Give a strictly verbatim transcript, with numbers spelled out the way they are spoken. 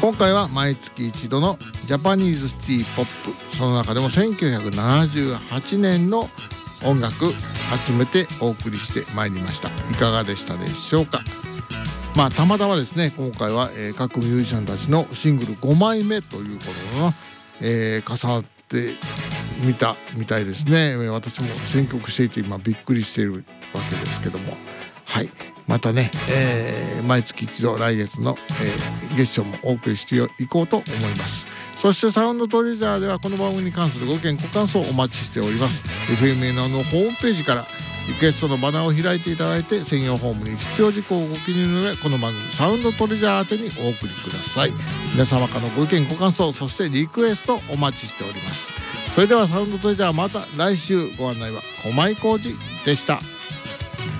今回は毎月一度のジャパニーズシティポップ、その中でもせんきゅうひゃくななじゅうはちねんの音楽集めてお送りしてまいりました。いかがでしたでしょうか。まあたまたまですね、今回は、えー、各ミュージシャンたちのシングルごまいめということの、えー、重なってみたみたいですね。私も選曲していて今びっくりしているわけですけども、はい、またね、えー、毎月一度来月の、えー、月賞もお送りしていこうと思います。そしてサウンドトレジャーではこの番組に関するご意見ご感想をお待ちしております。 エフエムエヌ のホームページからリクエストのバナーを開いていただいて、専用フォームに必要事項をご記入の上、この番組サウンドトレジャー宛てにお送りください。皆様からのご意見ご感想、そしてリクエストお待ちしております。それではサウンドトレジャー、また来週。ご案内は駒井浩二でした。